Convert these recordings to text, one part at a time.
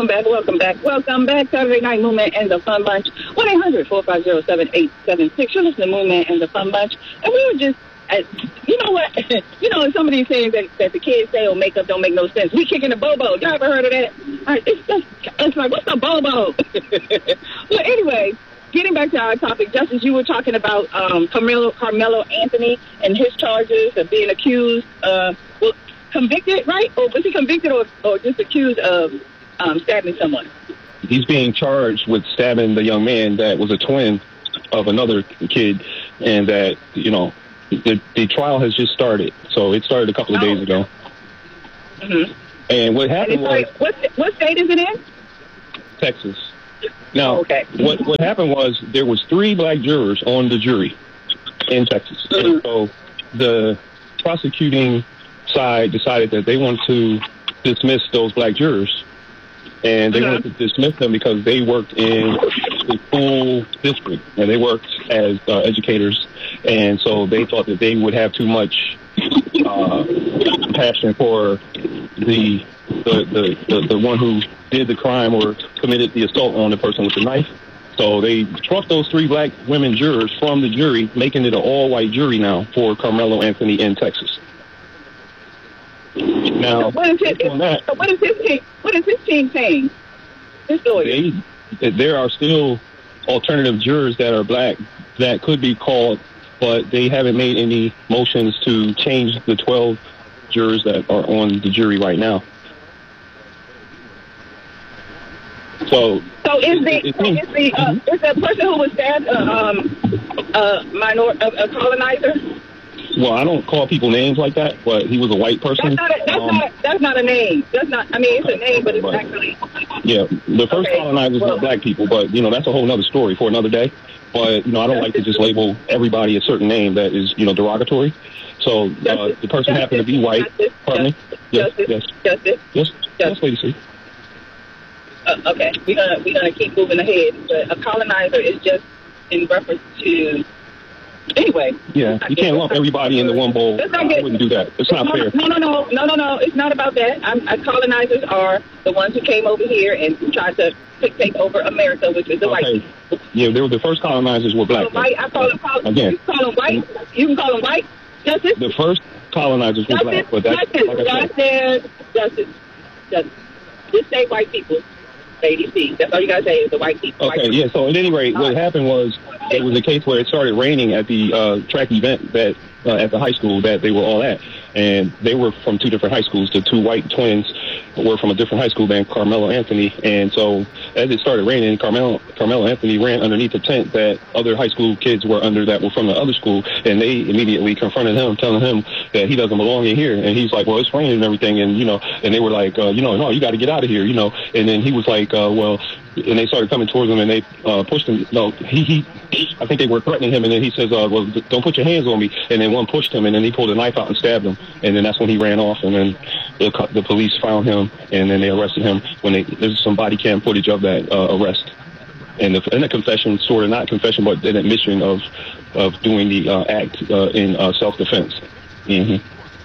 Welcome back. Saturday Night Movement and the Fun Bunch. 1-800-450-7876. You're listening to Movement and the Fun Bunch. And we were just, you know what? You know, some of these things that the kids say, makeup don't make no sense. We kicking the bobo. Y'all ever heard of that? It's like, what's the bobo? Well, anyway, getting back to our topic, Justice, you were talking about Carmelo Anthony and his charges of being accused convicted, right? Or was he convicted or just accused of stabbing someone? He's being charged with stabbing the young man that was a twin of another kid, and that, you know, the trial has just started. So it started a couple of days ago. Mm-hmm. And what happened was... What state is it in? Texas. Now, what happened was there was 3 black jurors on the jury in Texas. Mm-hmm. And so the prosecuting side decided that they wanted to dismiss those black jurors, and they wanted to dismiss them because they worked in the school district and they worked as educators, and so they thought that they would have too much compassion for the one who did the crime or committed the assault on the person with the knife. So they struck those 3 black women jurors from the jury, making it an all-white jury now for Carmelo Anthony in Texas. Now, what is his team saying? His lawyer. There are still alternative jurors that are black that could be called, but they haven't made any motions to change the 12 jurors that are on the jury right now. So is the person who was stabbed a colonizer? Well, I don't call people names like that, but he was a white person. That's not a name. That's not. I mean, it's a name, but it's actually. Yeah, the first colonizers were black people, but you know that's a whole other story for another day. But you know, I don't like to just label everybody a certain name that is, you know, derogatory. So the person happened to be white. Pardon me. Yes, Lady C. Okay, we're gonna keep moving ahead. But a colonizer is just in reference to. Anyway. Yeah, you can't lump everybody into one bowl. I wouldn't do that. It's not fair. No. It's not about that. Colonizers are the ones who came over here and tried to take over America, which is the white people. Yeah, they were the first colonizers were black. I call them again. You call them white. You can call them white. Justice. The first colonizers were black, but that's Justice. Just say white people. Lady C. That's all you gotta say is the white people. Okay, yeah. So at any rate, what happened was it was a case where it started raining at the track event that at the high school that they were all at, and they were from 2 different high schools. The 2 white twins were from a different high school than Carmelo Anthony, and so as it started raining, Carmelo Anthony ran underneath the tent that other high school kids were under that were from the other school, and they immediately confronted him, telling him that he doesn't belong in here. And he's like, well, it's raining and everything, and you know, and they were like, no, you got to get out of here, you know. And then he was like, well, and they started coming towards him, and they pushed him. No, I think they were threatening him, and then he says, well, don't put your hands on me. And then one pushed him, and then he pulled a knife out and stabbed him. And then that's when he ran off, and then the police found him, and then they arrested him. There's some body cam footage of that arrest. And the confession, sort of not confession, but an admission of doing the act in self-defense. Mm-hmm.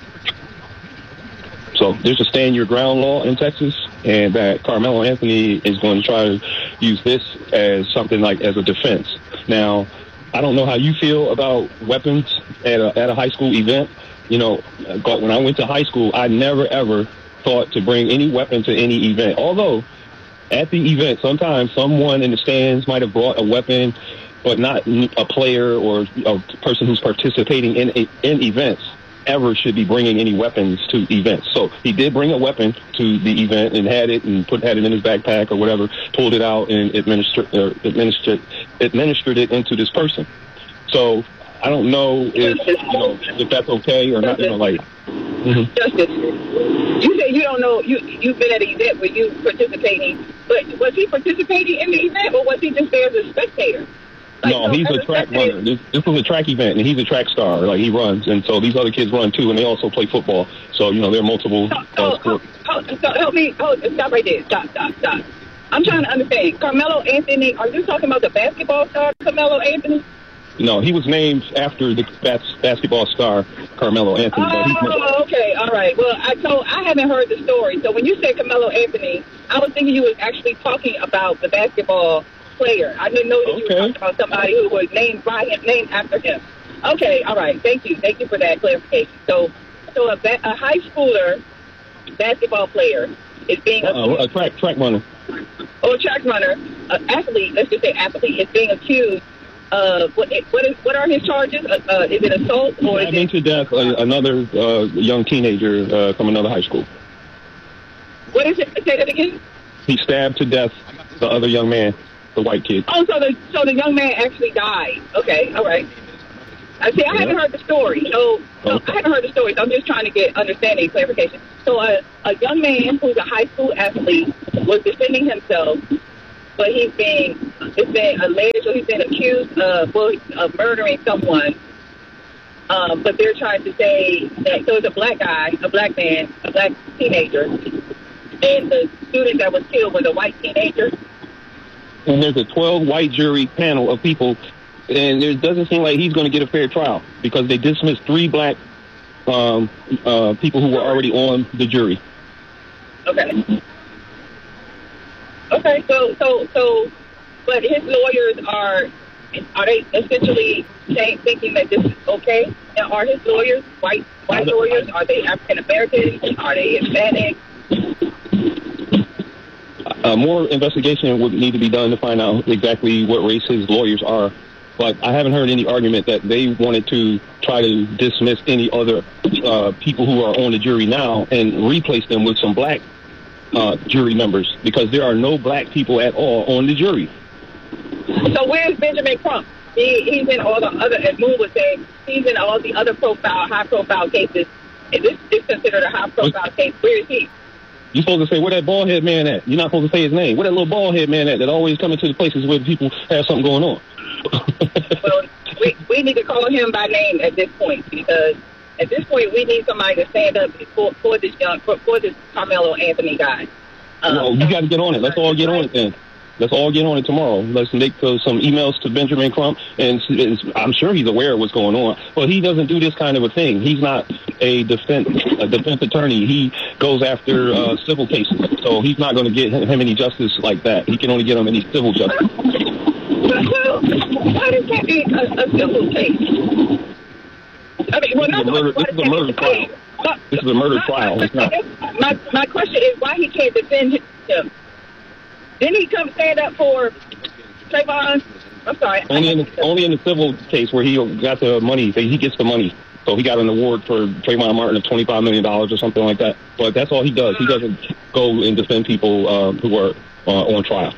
So there's a stand your ground law in Texas, and that Carmelo Anthony is going to try to use this as something like as a defense. Now, I don't know how you feel about weapons at a high school event. You know, but when I went to high school, I never ever thought to bring any weapon to any event. Although at the event, sometimes someone in the stands might have brought a weapon, but not a player or a person who's participating in events ever should be bringing any weapons to events. So he did bring a weapon to the event and had it in his backpack or whatever, pulled it out and administered it into this person. So I don't know if that's okay or not. You know, like Justice, you say you don't know. You've been at an event where you participating, but was he participating in the event or was he just there as a spectator? No, he's a track runner. This was a track event, and he's a track star. Like, he runs, and so these other kids run, too, and they also play football. So, you know, they're multiple sports. So help me. Stop right there. Stop. I'm trying to understand. Carmelo Anthony, are you talking about the basketball star, Carmelo Anthony? No, he was named after the basketball star Carmelo Anthony. Oh, okay, all right. Well, I haven't heard the story. So when you said Carmelo Anthony, I was thinking you was actually talking about the basketball player. I didn't know that you were talking about somebody who was named after him. Okay, all right. Thank you for that clarification. So a high schooler basketball player is being accused. A track runner. Oh, a track runner, athlete. Let's just say athlete is being accused. What are his charges? Is it assault or is stabbing to death another young teenager from another high school? What is it? Say that again. He stabbed to death the other young man, the white kid. Oh, so the young man actually died. Okay, all right. I haven't heard the story. So I haven't heard the story. So I'm just trying to get understanding, clarification. So a young man who's a high school athlete was defending himself. But he's being alleged or he's been accused of murdering someone. But they're trying to say that, so it's a black guy, a black man, a black teenager, and the student that was killed was a white teenager. And there's a 12 white jury panel of people, and it doesn't seem like he's going to get a fair trial because they dismissed 3 black people who were already on the jury. Okay. Okay, so, but his lawyers are they essentially thinking that this is okay? Now, are his lawyers white lawyers? Are they African Americans? Are they Hispanic? More investigation would need to be done to find out exactly what race his lawyers are. But I haven't heard any argument that they wanted to try to dismiss any other people who are on the jury now and replace them with some black jury members, because there are no black people at all on the jury. So where's Benjamin Crump? He's in all the other, as Moon was saying, he's in all the other high-profile cases. Is this considered a high-profile case? Where is he? You're supposed to say, where that bald-head man at? You're not supposed to say his name. Where that little bald-head man at that always coming to the places where people have something going on? Well, we need to call him by name at this point, because at this point, we need somebody to stand up for this Carmelo Anthony guy. Well, you got to get on it. Let's all get on it then. Let's all get on it tomorrow. Let's make some emails to Benjamin Crump, and I'm sure he's aware of what's going on. But he doesn't do this kind of a thing. He's not a defense attorney. He goes after civil cases, so he's not going to get him any justice like that. He can only get him any civil justice. Well, why does that be a civil case? I mean, well, this is a murder trial. This is a murder trial. It's not. My question is why he can't defend him. Didn't he come stand up for Trayvon? I'm sorry. Only in the civil case where he got the money. He gets the money. So he got an award for Trayvon Martin of $25 million or something like that. But that's all he does. He doesn't go and defend people who are on trial.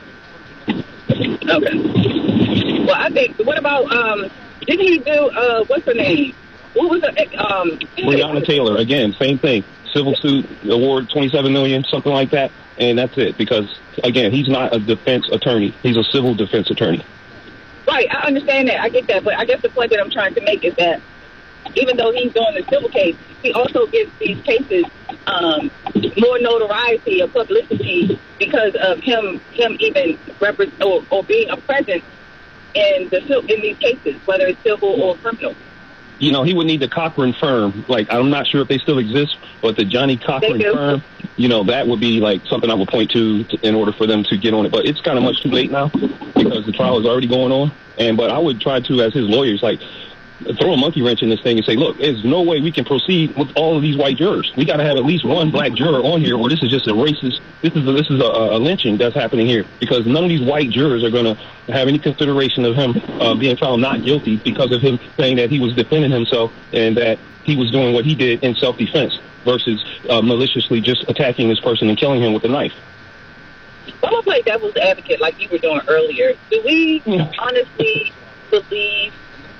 Okay. Well, I think, what about, didn't he do, what's her name? What was it? Breonna Taylor, again, same thing. Civil suit, award $27 million, something like that. And that's it. Because, again, he's not a defense attorney. He's a civil defense attorney. Right. I understand that. I get that. But I guess the point that I'm trying to make is that even though he's doing the civil case, he also gives these cases more notoriety or publicity because of him even represent or being a presence in these cases, whether it's civil or criminal. You know, he would need the Cochran firm. Like, I'm not sure if they still exist, but the Johnny Cochran firm, you know, that would be like something I would point to in order for them to get on it. But it's kind of much too late now because the trial is already going on. But I would try to, as his lawyers, like, throw a monkey wrench in this thing and say, look, there's no way we can proceed with all of these white jurors. We got to have at least one black juror on here, or this is just a racist. This is a lynching that's happening here, because none of these white jurors are going to have any consideration of him being found not guilty because of him saying that he was defending himself and that he was doing what he did in self-defense versus maliciously just attacking this person and killing him with a knife. I'm going to play devil's advocate like you were doing earlier. Do we honestly believe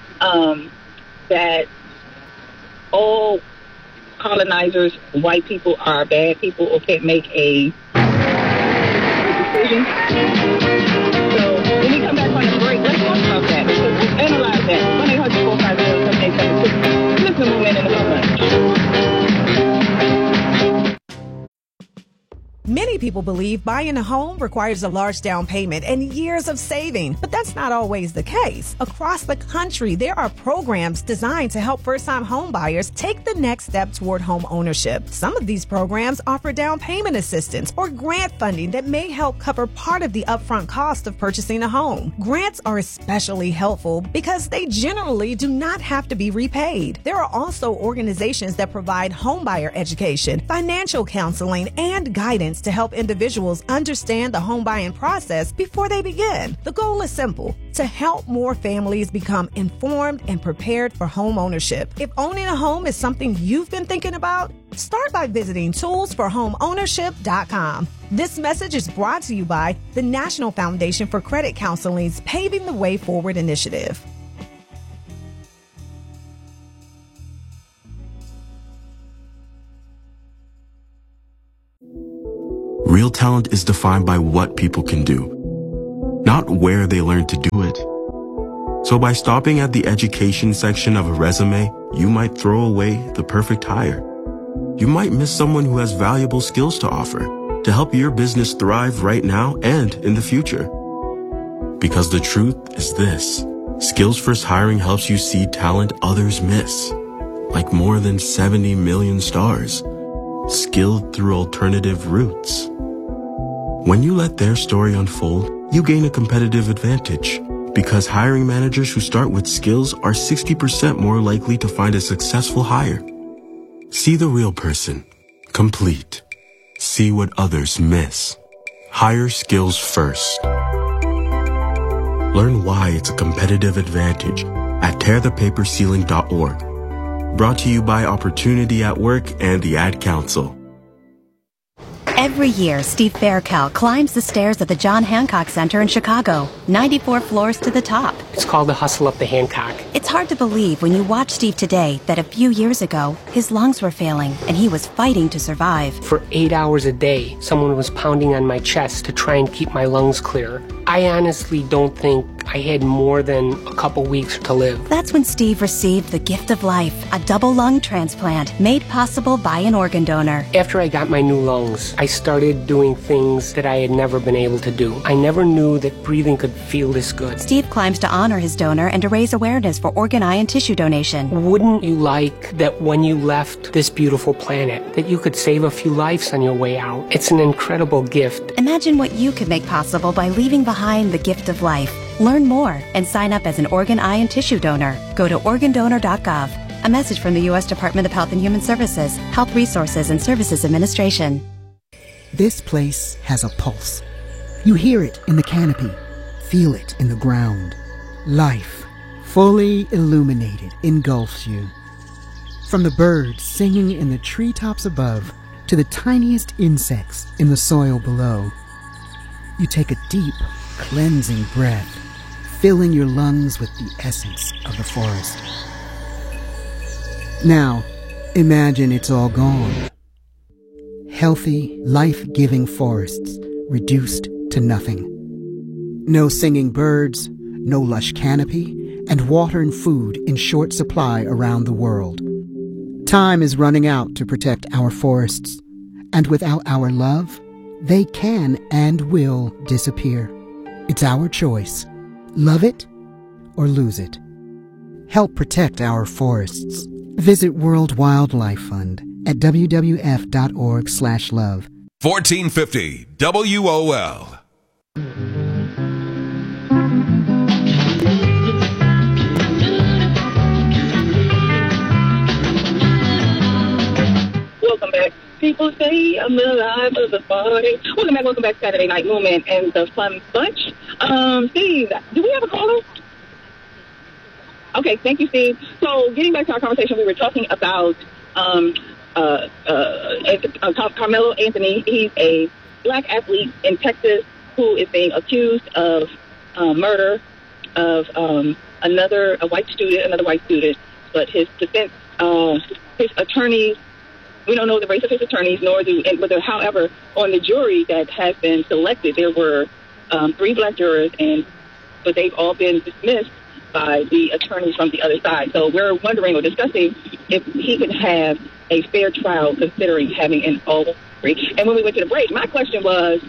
that all colonizers, white people, are bad people or can't make a decision? So when we come back on the break, let's talk about that. Let's analyze that. 1-800-450-7876. Listen to Movement in the moment. Many people believe buying a home requires a large down payment and years of saving, but that's not always the case. Across the country, there are programs designed to help first-time home buyers take the next step toward home ownership. Some of these programs offer down payment assistance or grant funding that may help cover part of the upfront cost of purchasing a home. Grants are especially helpful because they generally do not have to be repaid. There are also organizations that provide homebuyer education, financial counseling, and guidance to help individuals understand the home buying process before they begin. The goal is simple: to help more families become informed and prepared for home ownership. If owning a home is something you've been thinking about, start by visiting toolsforhomeownership.com. This message is brought to you by the National Foundation for Credit Counseling's Paving the Way Forward initiative. Real talent is defined by what people can do, not where they learn to do it. So by stopping at the education section of a resume, you might throw away the perfect hire. You might miss someone who has valuable skills to offer to help your business thrive right now and in the future. Because the truth is this: Skills First Hiring helps you see talent others miss, like more than 70 million stars, skilled through alternative routes. When you let their story unfold, you gain a competitive advantage, because hiring managers who start with skills are 60% more likely to find a successful hire. See the real person, complete. See what others miss. Hire skills first. Learn why it's a competitive advantage at tearthepaperceiling.org. Brought to you by Opportunity at Work and the Ad Council. Every year, Steve Faircal climbs the stairs at the John Hancock Center in Chicago, 94 floors to the top. It's called the Hustle Up the Hancock. It's hard to believe when you watch Steve today that a few years ago, his lungs were failing and he was fighting to survive. For 8 hours a day, someone was pounding on my chest to try and keep my lungs clear. I honestly don't think I had more than a couple weeks to live. That's when Steve received the gift of life, a double lung transplant made possible by an organ donor. After I got my new lungs, I started doing things that I had never been able to do. I never knew that breathing could feel this good. Steve climbs to honor his donor and to raise awareness for organ, eye, and tissue donation. Wouldn't you like that when you left this beautiful planet, that you could save a few lives on your way out? It's an incredible gift. Imagine what you could make possible by leaving behind the gift of life. Learn more and sign up as an organ, eye, and tissue donor. Go to organdonor.gov. A message from the U.S. Department of Health and Human Services, Health Resources and Services Administration. This place has a pulse. You hear it in the canopy, feel it in the ground. Life, fully illuminated, engulfs you. From the birds singing in the treetops above to the tiniest insects in the soil below. You take a deep, cleansing breath, filling your lungs with the essence of the forest. Now, imagine it's all gone. Healthy, life-giving forests reduced to nothing. No singing birds, no lush canopy, and water and food in short supply around the world. Time is running out to protect our forests, and without our love, they can and will disappear. It's our choice. Love it or lose it. Help protect our forests. Visit World Wildlife Fund at wwf.org/love. 1450 WOL. Welcome back. People say I'm alive of the party. Welcome back, Saturday Night Movement and the Fun Bunch. Steve, do we have a caller? Okay, thank you, Steve. So, getting back to our conversation, we were talking about Carmelo Anthony. He's a black athlete in Texas who is being accused of murder of another white student, but his defense, his attorneys, we don't know the race of his attorneys, however, on the jury that has been selected, there were 3 black jurors, but they've all been dismissed by the attorneys from the other side. So we're wondering or discussing if he could have a fair trial, considering having an And when we went to the break, my question was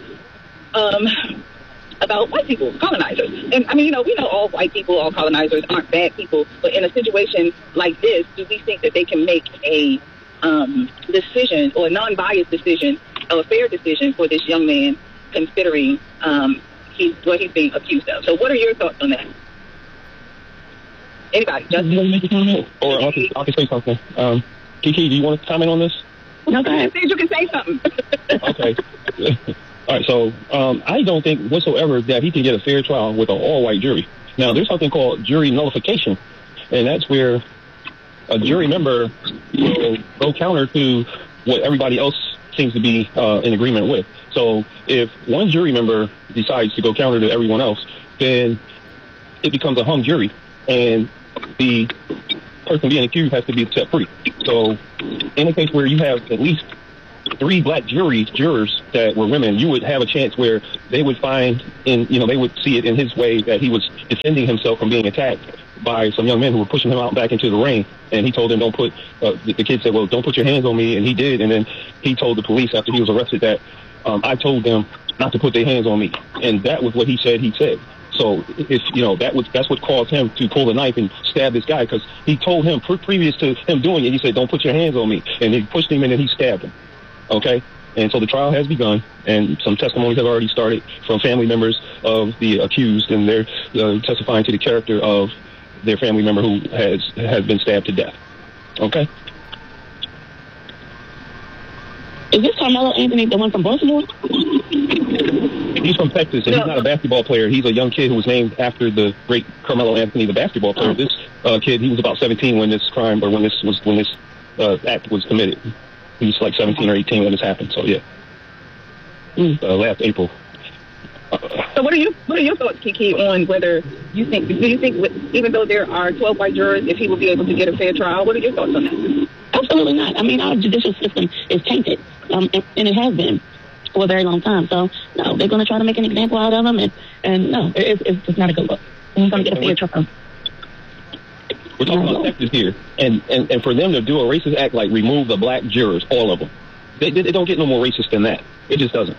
about white people, colonizers. And I mean, you know, we know all white people, all colonizers aren't bad people, but in a situation like this, do we think that they can make a decision or a non-biased decision, or a fair decision for this young man, considering what he's being accused of? So what are your thoughts on that? Anybody? Justin? Or I can say something. Kiki, do you want to comment on this? No, go ahead. You can say something. Okay. All right, so I don't think whatsoever that he can get a fair trial with an all-white jury. Now, there's something called jury nullification, and that's where a jury member will go counter to what everybody else seems to be in agreement with. So if one jury member decides to go counter to everyone else, then it becomes a hung jury, and the person being accused has to be set free. So in a case where you have at least 3 black jurors that were women, you would have a chance where they would find they would see it in his way that he was defending himself from being attacked by some young men who were pushing him out back into the rain. And he told them, don't put, the kid said, well, don't put your hands on me. And he did. And then he told the police after he was arrested that I told them not to put their hands on me. And that was what he said. So that's what caused him to pull the knife and stab this guy, because he told him previous to him doing it, he said, don't put your hands on me. And he pushed him and then he stabbed him. Okay? And so the trial has begun, and some testimonies have already started from family members of the accused, and they're testifying to the character of their family member who has been stabbed to death. Okay? Is this Carmelo Anthony, the one from Baltimore? He's from Texas, and he's not a basketball player. He's a young kid who was named after the great Carmelo Anthony, the basketball player. This kid, he was about 17 when this crime, or when this act was committed. He was like 17 or 18 when this happened. So yeah, last April. So what are your thoughts, Kiki, on whether do you think even though there are 12 white jurors, if he will be able to get a fair trial? What are your thoughts on that? Absolutely not. I mean, our judicial system is tainted, and it has been for a very long time. So no, they're going to try to make an example out of him, and no, it's just not a good look. He's going to get a fair trial. We're talking about Texas here, and for them to do a racist act like remove the black jurors, all of them, they don't get no more racist than that. It just doesn't.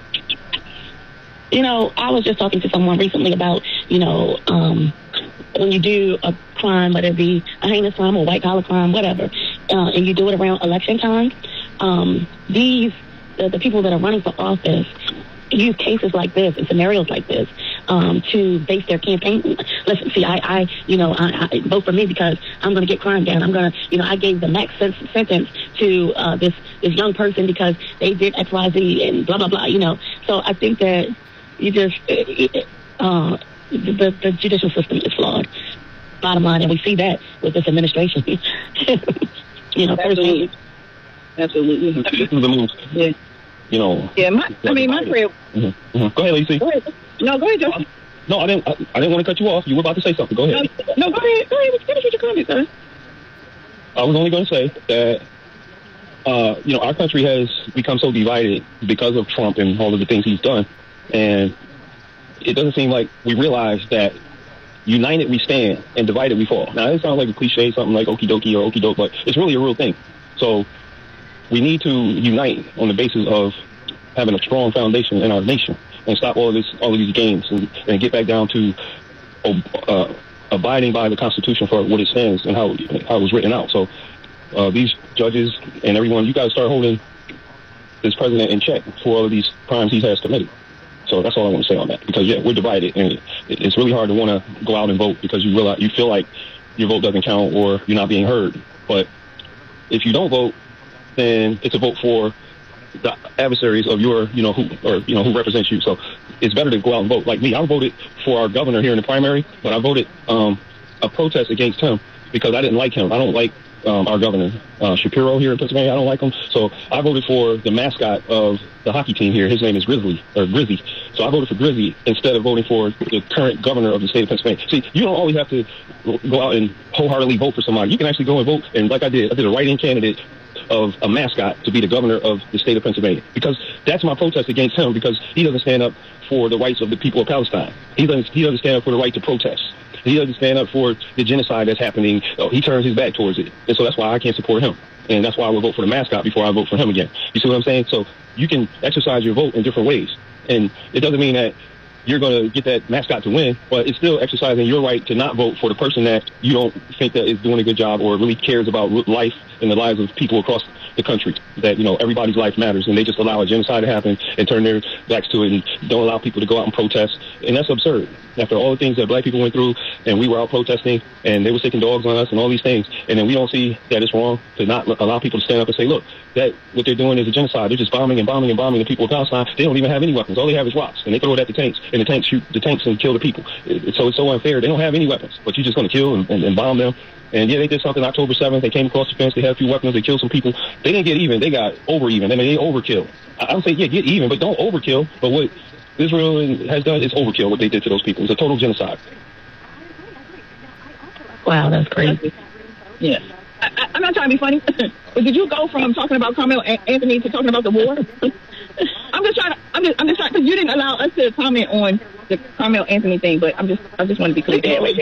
I was just talking to someone recently about, when you do a crime, whether it be a heinous crime or white collar crime, whatever, and you do it around election time, the people that are running for office use cases like this and scenarios like this to base their campaign. Listen, see, I vote for me because I'm going to get crime down. I'm going to, I gave the max sentence to this young person because they did X, Y, Z, and blah, blah, blah, So I think that you just, the judicial system is flawed, bottom line, and we see that with this administration. Absolutely. Absolutely. This is the move. Yeah. Yeah, my prayer. Mm-hmm. Go ahead, Lacey. Go ahead. No, go ahead, Justin. No, I didn't want to cut you off. You were about to say something. Go ahead. No, go ahead. Finish with your comment, sir. I was only going to say that, our country has become so divided because of Trump and all of the things he's done. And it doesn't seem like we realize that united we stand and divided we fall. Now, it sounds like a cliche, something like okie dokie or okie doke, but it's really a real thing. So we need to unite on the basis of having a strong foundation in our nation and stop all of these games and get back down to abiding by the Constitution for what it stands and how it was written out. So these judges and everyone, you guys start holding this president in check for all of these crimes he has committed. So that's all I want to say on that. Because, we're divided, and it's really hard to want to go out and vote because you feel like your vote doesn't count or you're not being heard. But if you don't vote, then it's a vote for the adversaries of your, who represents you. So it's better to go out and vote. Like me, I voted for our governor here in the primary, but I voted a protest against him because I didn't like him. I don't like our governor, Shapiro here in Pennsylvania. I don't like him. So I voted for the mascot of the hockey team here. His name is Grizzy. So I voted for Grizzy instead of voting for the current governor of the state of Pennsylvania. See, you don't always have to go out and wholeheartedly vote for somebody. You can actually go and vote, and like I did a write-in candidate of a mascot to be the governor of the state of Pennsylvania, because that's my protest against him, because he doesn't stand up for the rights of the people of Palestine. He doesn't stand up for the right to protest. He doesn't stand up for the genocide that's happening. He turns his back towards it. And so that's why I can't support him. And that's why I will vote for the mascot before I vote for him again. You see what I'm saying? So you can exercise your vote in different ways. And it doesn't mean that you're going to get that mascot to win, but it's still exercising your right to not vote for the person that you don't think that is doing a good job or really cares about life and the lives of people across the country, that, you know, everybody's life matters, and they just allow a genocide to happen and turn their backs to it and don't allow people to go out and protest. And that's absurd. After all the things that black people went through, and we were out protesting, and they were sticking dogs on us and all these things, and then we don't see that it's wrong to not allow people to stand up and say, look, that what they're doing is a genocide. They're just bombing and bombing and bombing the people of Palestine. They don't even have any weapons. All they have is rocks, and they throw it at the tanks, and the tanks shoot the tanks and kill the people. So it's so unfair. They don't have any weapons, but you're just going to kill and bomb them. And yeah, they did something October 7th. They came across the fence. They had a few weapons. They killed some people. They didn't get even. They got over even. I mean, they overkill. I don't say, yeah, get even, but don't overkill. But what Israel has done is overkill, what they did to those people. It's a total genocide. Wow, that's crazy. Yeah. I'm not trying to be funny, but did you go from talking about Carmel Anthony to talking about the war? I'm just trying, because you didn't allow us to comment on the Carmel Anthony thing, but I just want to be clear.